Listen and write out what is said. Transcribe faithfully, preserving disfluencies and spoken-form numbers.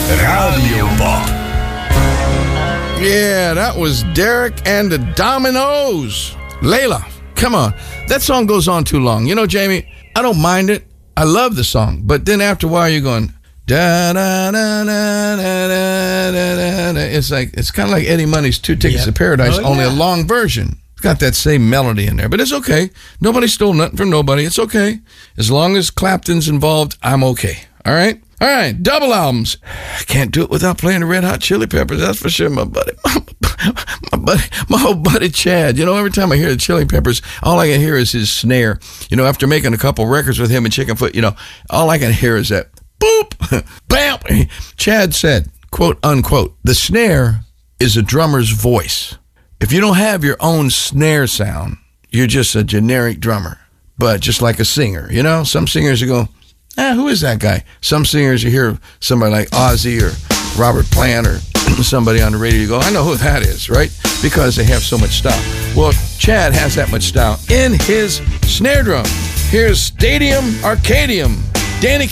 Radio Bob. Yeah, that was Derek and the Dominoes. Layla, come on. That song goes on too long. You know, Jamie, I don't mind it. I love the song. But then after a while, you're going, da da da da da da da da. It's like, it's kind of like Eddie Money's Two Tickets Yep. to Paradise, Oh, only yeah. a long version. It's got that same melody in there, but it's okay. Nobody stole nothing from nobody. It's okay. As long as Clapton's involved, I'm okay. All right? All right, double albums. I can't do it without playing the Red Hot Chili Peppers, that's for sure, my buddy. My buddy, my old buddy Chad. You know, every time I hear the Chili Peppers, all I can hear is his snare. You know, after making a couple records with him and Chickenfoot, you know, all I can hear is that boop, bam. Chad said, quote, unquote, the snare is a drummer's voice. If you don't have your own snare sound, you're just a generic drummer. But just like a singer, you know, some singers you go, ah, who is that guy? Some singers you hear somebody like Ozzy or Robert Plant or somebody on the radio, you go, I know who that is, right? Because they have so much style. Well, Chad has that much style in his snare drum. Here's Stadium Arcadium. Danny